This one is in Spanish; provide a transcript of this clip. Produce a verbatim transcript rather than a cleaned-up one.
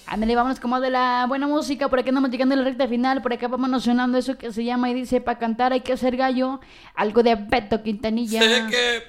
Ándale, vámonos como de la buena música. Por acá andamos llegando a la recta final. Por acá vamos sonando eso que se llama y dice: para cantar hay que ser gallo. Algo de Beto Quintanilla. Sé que